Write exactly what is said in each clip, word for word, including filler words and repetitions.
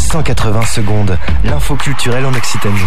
cent quatre-vingts secondes, l'info culturelle en Occitanie.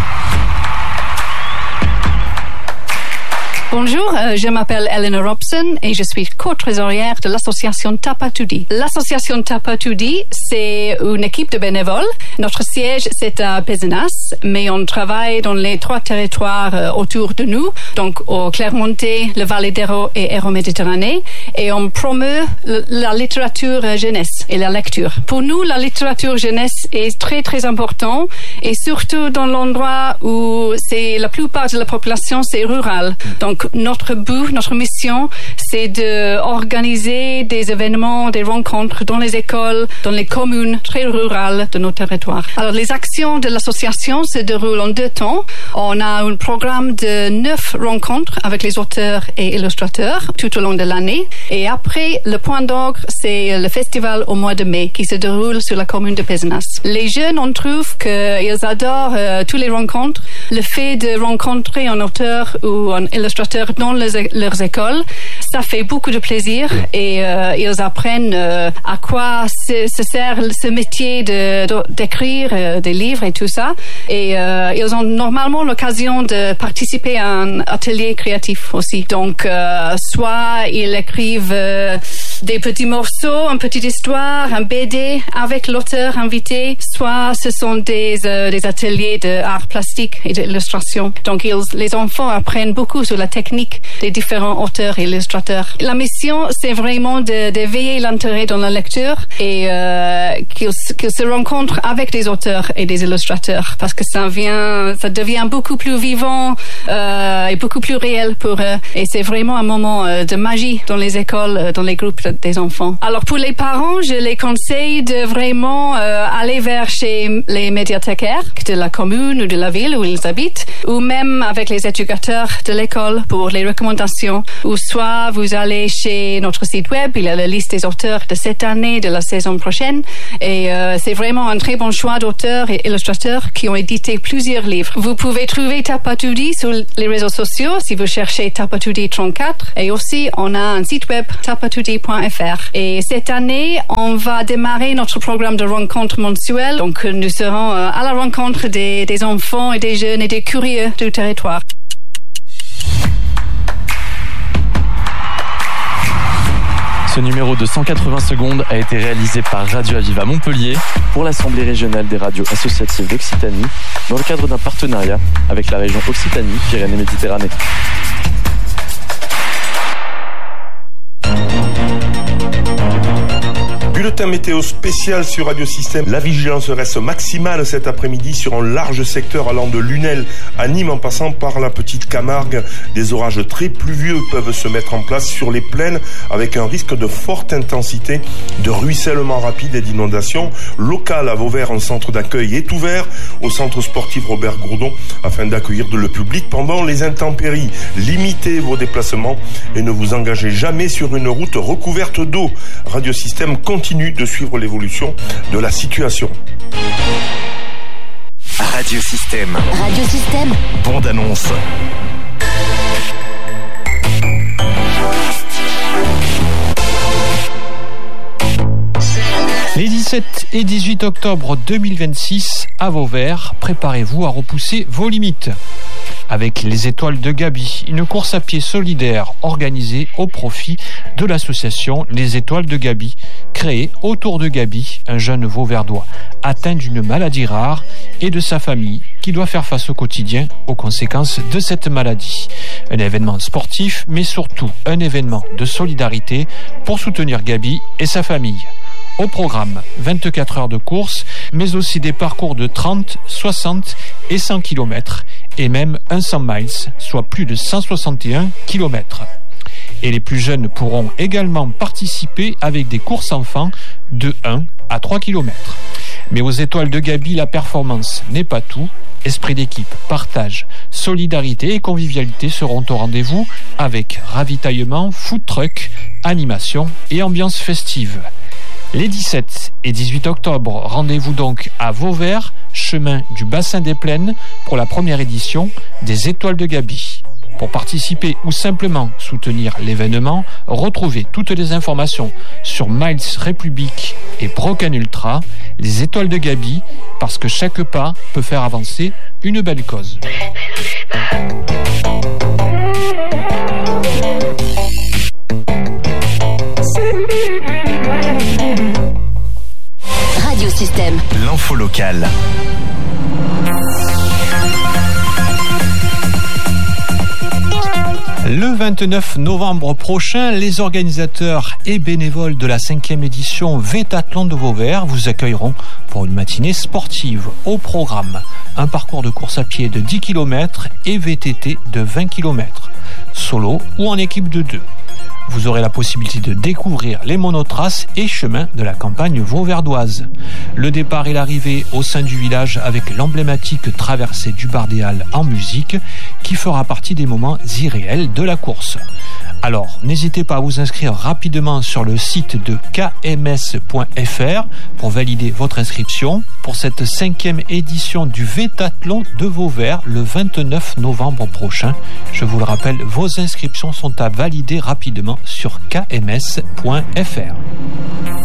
Bonjour, euh, je m'appelle Eleanor Robson et je suis co-trésorière de l'association Tapatudi. L'association Tapatudi, c'est une équipe de bénévoles. Notre siège, c'est à Pézenas, mais on travaille dans les trois territoires euh, autour de nous, donc au Clermontais, le Val d'Hérault et Hérault-Méditerranée, et on promeut le, la littérature jeunesse et la lecture. Pour nous, la littérature jeunesse est très très important, et surtout dans l'endroit où c'est la plupart de la population, c'est rural. Donc notre but, notre mission, c'est d'organiser des événements, des rencontres dans les écoles, dans les communes très rurales de nos territoires. Alors, les actions de l'association se déroulent en deux temps. On a un programme de neuf rencontres avec les auteurs et illustrateurs tout au long de l'année. Et après, le point d'orgue, c'est le festival au mois de mai qui se déroule sur la commune de Pézenas. Les jeunes, on trouve qu'ils adorent euh, toutes les rencontres. Le fait de rencontrer un auteur ou un illustrateur dans les, leurs écoles, ça fait beaucoup de plaisir et euh, ils apprennent euh, à quoi se, se sert ce métier de, de, d'écrire euh, des livres et tout ça. Et euh, ils ont normalement l'occasion de participer à un atelier créatif aussi. Donc, euh, soit ils écrivent euh, des petits morceaux, une petite histoire, un B D avec l'auteur invité, soit ce sont des, euh, des ateliers d'art plastique et d'illustration. Donc, ils, les enfants apprennent beaucoup sur la technique des différents auteurs et illustrateurs. La mission, c'est vraiment de, d'éveiller l'intérêt dans la lecture et euh, qu'ils, qu'ils se rencontrent avec des auteurs et des illustrateurs parce que ça vient, ça devient beaucoup plus vivant euh, et beaucoup plus réel pour eux. Et c'est vraiment un moment euh, de magie dans les écoles, dans les groupes des enfants. Alors pour les parents, je les conseille de vraiment euh, aller vers chez les médiathécaires de la commune ou de la ville où ils habitent, ou même avec les éducateurs de l'école pour les recommandations. Ou soit vous allez chez notre site web, il y a la liste des auteurs de cette année, de la saison prochaine, et euh, c'est vraiment un très bon choix d'auteurs et illustrateurs qui ont édité plusieurs livres. Vous pouvez trouver Tapatudi sur les réseaux sociaux si vous cherchez Tapatudi trente-quatre, et aussi on a un site web tapatudi point f r. Et cette année, on va démarrer notre programme de rencontres mensuelles, donc nous serons euh, à la rencontre des, des enfants et des jeunes et des curieux du territoire. Ce numéro de cent quatre-vingts secondes a été réalisé par Radio Aviva Montpellier pour l'Assemblée régionale des radios associatives d'Occitanie dans le cadre d'un partenariat avec la région Occitanie-Pyrénées-Méditerranée. Bulletin météo spécial sur Radio Système. La vigilance reste maximale cet après-midi sur un large secteur allant de Lunel à Nîmes en passant par la petite Camargue. Des orages très pluvieux peuvent se mettre en place sur les plaines avec un risque de forte intensité, de ruissellement rapide et d'inondation. Local à Vauvert, un centre d'accueil est ouvert au centre sportif Robert Gourdon afin d'accueillir le public pendant les intempéries. Limitez vos déplacements et ne vous engagez jamais sur une route recouverte d'eau. Radio Système continue de suivre l'évolution de la situation. Radio Système. Radio Système. Bande annonce. Les dix-sept et dix-huit octobre deux mille vingt-six, à Vauvert, préparez-vous à repousser vos limites. Avec les Étoiles de Gaby, une course à pied solidaire organisée au profit de l'association Les Étoiles de Gaby, créée autour de Gaby, un jeune Vauverdois atteint d'une maladie rare, et de sa famille qui doit faire face au quotidien aux conséquences de cette maladie. Un événement sportif, mais surtout un événement de solidarité pour soutenir Gaby et sa famille. Au programme, vingt-quatre heures de course, mais aussi des parcours de trente, soixante et cent kilomètres, et même un cent miles, soit plus de cent soixante et un kilomètres. Et les plus jeunes pourront également participer avec des courses enfants de un à trois kilomètres. Mais aux Étoiles de Gaby, la performance n'est pas tout. Esprit d'équipe, partage, solidarité et convivialité seront au rendez-vous avec ravitaillement, food truck, animation et ambiance festive. Les dix-sept et dix-huit octobre, rendez-vous donc à Vauvert, chemin du Bassin des Plaines, pour la première édition des Étoiles de Gaby. Pour participer ou simplement soutenir l'événement, retrouvez toutes les informations sur Miles Republic et Broken Ultra, les Étoiles de Gaby, parce que chaque pas peut faire avancer une belle cause. Radio Système. L'info locale. Le vingt-neuf novembre prochain, les organisateurs et bénévoles de la cinquième édition Vétathlon de Vauvert vous accueilleront pour une matinée sportive. Au programme, un parcours de course à pied de dix kilomètres et V T T de vingt kilomètres, solo ou en équipe de deux. Vous aurez la possibilité de découvrir les monotraces et chemins de la campagne vauverdoise. Le départ et l'arrivée au sein du village avec l'emblématique traversée du Bardéal en musique qui fera partie des moments irréels de la course. Alors, n'hésitez pas à vous inscrire rapidement sur le site de k m s point f r pour valider votre inscription pour cette cinquième édition du Vétathlon de Vauvert le vingt-neuf novembre prochain. Je vous le rappelle, vos inscriptions sont à valider rapidement sur k m s point f r.